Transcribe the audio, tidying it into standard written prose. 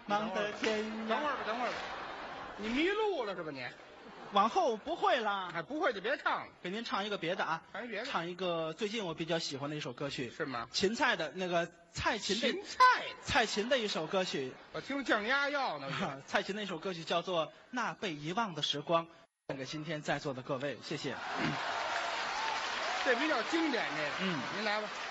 忙得天涯。 等会儿吧，等会儿吧，你迷路了是吧你？ 往后不会啦， 还不会就别唱了， 给您唱一个别的啊， 唱一别的唱一个最近我比较喜欢的一首歌曲， 是吗？ 芹菜的那个蔡琴的芹菜， 蔡琴的一首歌曲， 我听降压药呢。 蔡琴的一首歌曲叫做《那被遗忘的时光》，献给今天在座的各位，谢谢。 这比较经典，这个，您来吧。